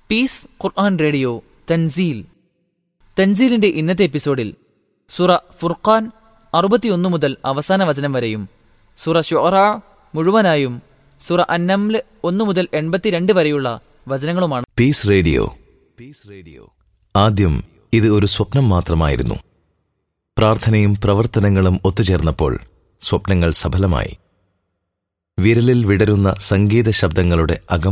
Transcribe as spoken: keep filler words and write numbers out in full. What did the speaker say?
Piece ഖുർആൻ radio Thanseel. തൻസീലിന്റെ ഇന്നത്തെ എപ്പിസോഡിൽ സൂറ ഫുർഖാൻ അറുപത്തിയൊന്ന് മുതൽ അവസാന വചനം വരെയും, സൂറ ശുഅറ മുഴുവനായും, സൂറ അന്നംല് ഒന്ന് മുതൽ എൺപത്തിരണ്ട് വരെയുള്ള വചനങ്ങളുമാണ്. പീസ് റേഡിയോ പീസ് റേഡിയോ ആദ്യം ഇത് ഒരു സ്വപ്നം മാത്രമായിരുന്നു. പ്രാർത്ഥനയും പ്രവർത്തനങ്ങളും ഒത്തുചേർന്നപ്പോൾ സ്വപ്നങ്ങൾ സഫലമായി. വിരലിൽ വിടരുന്ന സംഗീത ശബ്ദങ്ങളുടെ അകം